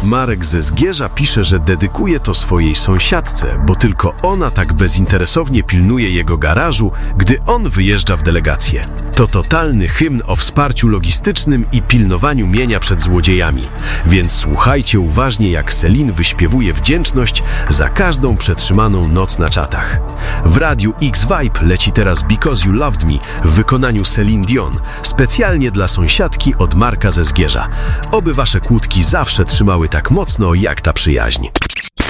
Marek ze Zgierza pisze, że dedykuje to swojej sąsiadce, bo tylko ona tak bezinteresownie pilnuje jego garażu, gdy on wyjeżdża w delegację. To totalny hymn o wsparciu logistycznym i pilnowaniu mienia przed złodziejami. Więc słuchajcie uważnie, jak Celine wyśpiewuje wdzięczność za każdą przetrzymaną noc na czatach. W radiu X-Vibe leci teraz Because You Loved Me w wykonaniu Celine Dion, specjalnie dla sąsiadki od Marka ze Zgierza. Oby wasze kłódki zawsze trzymały tak mocno jak ta przyjaźń.